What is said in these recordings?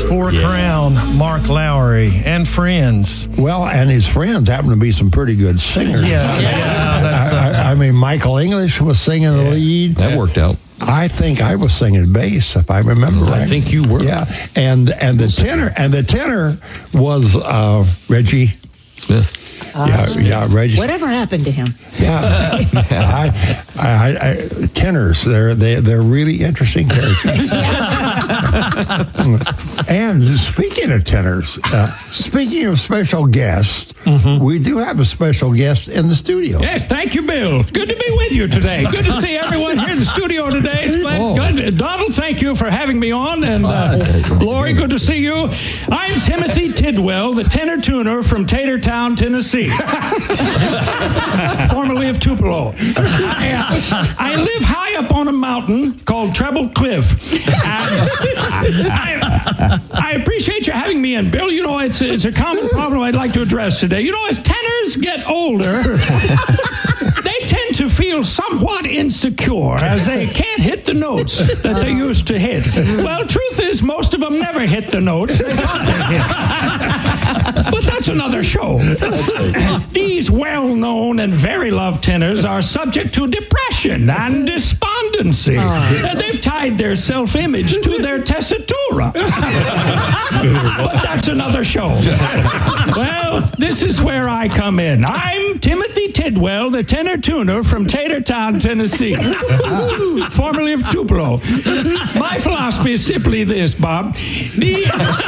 Four Crown, Mark Lowry, and friends. Well, and his friends happen to be some pretty good singers. That's I mean, Michael English was singing the lead. That worked out. I think I was singing bass, if I remember right. I think you were. Yeah, and the tenor was Reggie Smith. Reggie. Whatever happened to him? Yeah, I tenors. They're really interesting characters. And speaking of tenors, speaking of special guests, we do have a special guest in the studio. Yes, thank you, Bill. Good to be with you today. Good to see everyone here in the studio today. It's good. Donald, thank you for having me on. And Lori, good to see you. I'm Timothy Tidwell, the tenor tuner from Tatertown, Tennessee. Formerly of Tupelo. I live high up on a mountain called Treble Cliff. I appreciate you having me in, Bill. You know, it's a common problem I'd like to address today. You know, as tenors get older, they tend to feel somewhat insecure as they can't hit the notes that they used to hit. Well, truth is, most of them never hit the notes they thought they hit. But that's another show. These well-known and very loved tenors are subject to depression and despondency. They've tied their self-image to their tessitura. But that's another show. Well, this is where I come in. I'm Timothy Tidwell, the tenor tuner from Tatertown, Tennessee, formerly of Tupelo. My philosophy is simply this, Bob. The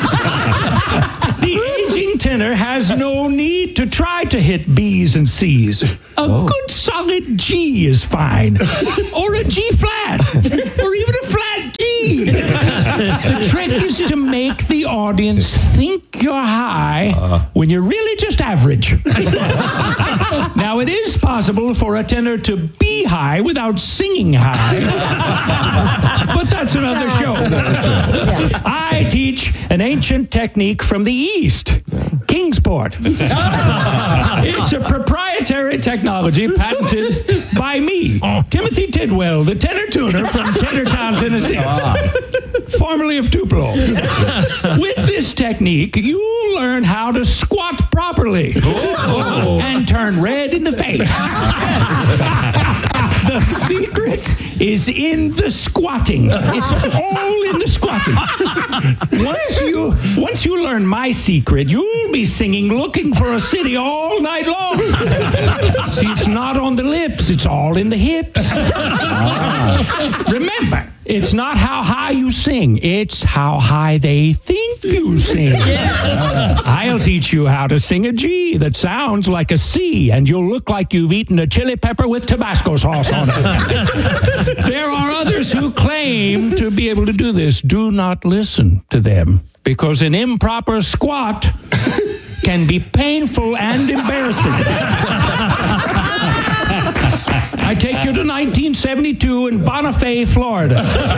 aging tenor has no need to try to hit B's and C's. A good solid G is fine. Or a G flat. Or even a flat G. The trick is to make the audience think you're high when you're really just average. Now, it is possible for a tenor to be high without singing high. But that's another show. I teach an ancient technique from the East, Kingsport. It's a proprietary technology patented by me, Timothy Tidwell, the tenor tuner from Tatertown, Tennessee, formerly of Tupelo. With this technique, you learn how to squat properly and turn red in the face. The secret is in the squatting. It's all in the squatting. Once you learn my secret, you'll be singing Looking for a City all night long. See, it's not on the lips, it's all in the hips. Remember, it's not how high you sing, it's how high they think you sing. I'll teach you how to sing a G that sounds like a C, and you'll look like you've eaten a chili pepper with Tabasco sauce on it. There are others who claim to be able to do this. Do not listen to them, because an improper squat can be painful and embarrassing. I take you to 1972 in Bonifay, Florida.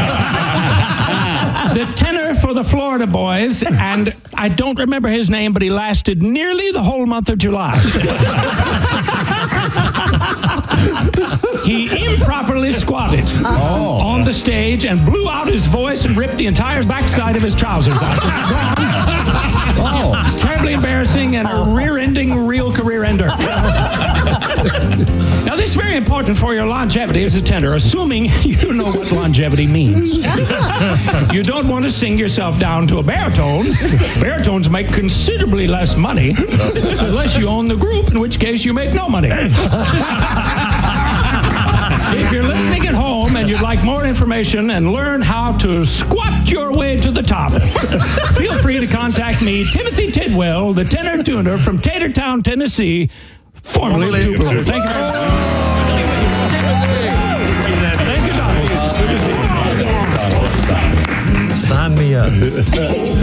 The tenor for the Florida Boys, and I don't remember his name, but he lasted nearly the whole month of July. He improperly squatted on the stage and blew out his voice and ripped the entire backside of his trousers out. It's terribly embarrassing and a rear-ending real career ender. Now, this is very important for your longevity as a tenor, assuming you know what longevity means. You don't want to sing yourself down to a baritone. Baritones make considerably less money, unless you own the group, in which case you make no money. If you're listening at home and you'd like more information and learn how to squat your way to the top, feel free to contact me, Timothy Tidwell, the tenor tuner from Tatertown, Tennessee, formerly of Tupelo. Thank you very much. Thank you, Donald. Good to see you. Sign me up.